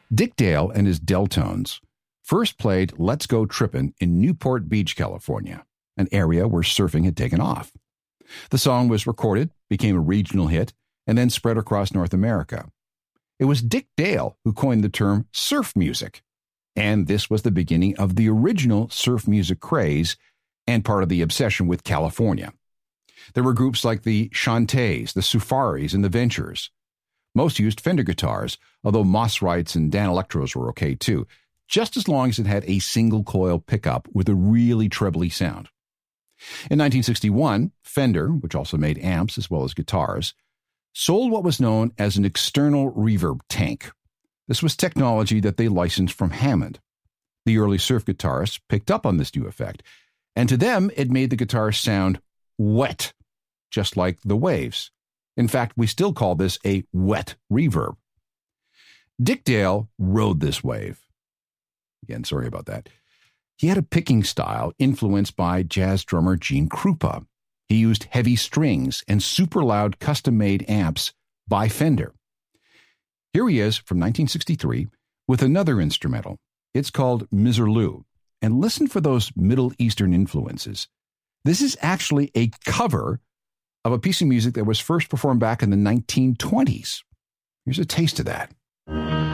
Dick Dale and his Deltones first played Let's Go Trippin' in Newport Beach, California, an area where surfing had taken off. The song was recorded, became a regional hit, and then spread across North America. It was Dick Dale who coined the term surf music, and this was the beginning of the original surf music craze and part of the obsession with California. There were groups like the Shantays, the Sufaris, and the Ventures. Most used Fender guitars, although Moss Wrights and Dan Electros were okay too, just as long as it had a single coil pickup with a really trebly sound. In 1961, Fender, which also made amps as well as guitars, sold what was known as an external reverb tank. This was technology that they licensed from Hammond. The early surf guitarists picked up on this new effect, and to them it made the guitar sound wet, just like the waves. In fact, we still call this a wet reverb. Dick Dale rode this wave. Again, sorry about that. He had a picking style influenced by jazz drummer Gene Krupa. He used heavy strings and super loud custom-made amps by Fender. Here he is from 1963 with another instrumental. It's called Miserlou, and listen for those Middle Eastern influences. This is actually a cover of a piece of music that was first performed back in the 1920s. Here's a taste of that.